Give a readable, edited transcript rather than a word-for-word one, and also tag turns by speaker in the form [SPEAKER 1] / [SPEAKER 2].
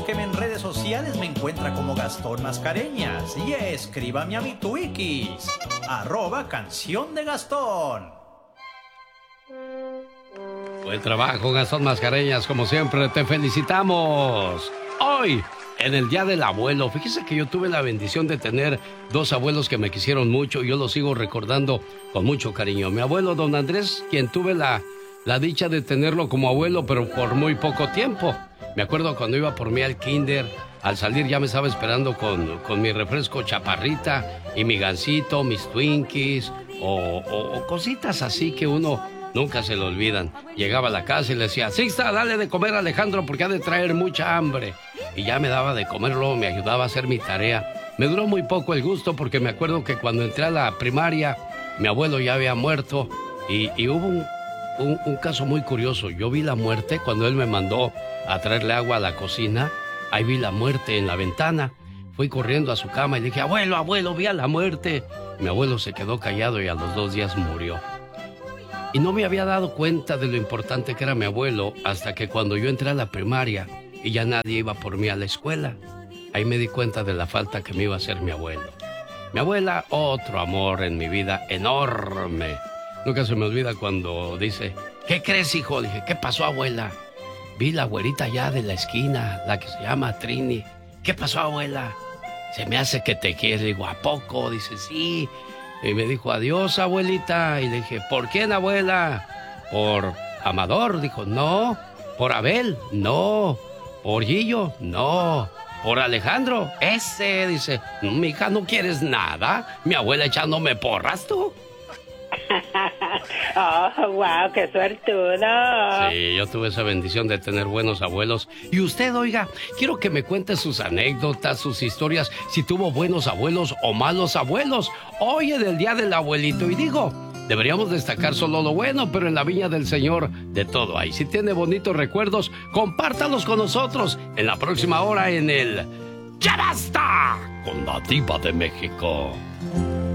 [SPEAKER 1] búsqueme en redes sociales, me encuentra como Gastón Mascareñas. Y escríbame a mi Twikis, @Canción de Gastón.
[SPEAKER 2] Buen trabajo, Gastón Mascareñas, como siempre, te felicitamos. Hoy, en el Día del Abuelo, fíjese que yo tuve la bendición de tener 2 abuelos que me quisieron mucho y yo los sigo recordando con mucho cariño. Mi abuelo, don Andrés, quien tuve la dicha de tenerlo como abuelo, pero por muy poco tiempo. Me acuerdo cuando iba por mí al kinder, al salir ya me estaba esperando con mi refresco chaparrita y mi gansito, mis Twinkies o cositas así que uno nunca se le olvidan. Llegaba a la casa y le decía, Sixta, dale de comer a Alejandro porque ha de traer mucha hambre. Y ya me daba de comer, luego me ayudaba a hacer mi tarea. Me duró muy poco el gusto porque me acuerdo que cuando entré a la primaria, mi abuelo ya había muerto y hubo un caso muy curioso. Yo vi la muerte cuando él me mandó a traerle agua a la cocina. Ahí vi la muerte en la ventana. Fui corriendo a su cama y le dije, abuelo, vi a la muerte. Mi abuelo se quedó callado y a los 2 días murió. Y no me había dado cuenta de lo importante que era mi abuelo hasta que cuando yo entré a la primaria y ya nadie iba por mí a la escuela, ahí me di cuenta de la falta que me iba a hacer mi abuelo. Mi abuela, otro amor en mi vida enorme. Nunca se me olvida cuando dice, ¿qué crees, hijo? Dije, ¿qué pasó, abuela? Vi la güerita allá de la esquina, la que se llama Trini. ¿Qué pasó, abuela? Se me hace que te quiere. Digo, ¿a poco? Dice, sí. Y me dijo, adiós, abuelita. Y le dije, ¿por quién, abuela? ¿Por Amador? Dijo, no. ¿Por Abel? No. ¿Por Gillo? No. ¿Por Alejandro? Ese. Dice, mija, ¿no quieres nada? Mi abuela echándome porras, ¿tú?
[SPEAKER 3] Oh, wow, qué suertudo.
[SPEAKER 2] Sí, yo tuve esa bendición de tener buenos abuelos. Y usted, oiga, quiero que me cuente sus anécdotas, sus historias, si tuvo buenos abuelos o malos abuelos. Hoy es el Día del Abuelito y digo, deberíamos destacar solo lo bueno, pero en la viña del Señor de todo hay. Si tiene bonitos recuerdos, compártalos con nosotros en la próxima hora en el Ya Basta con la Diva de México.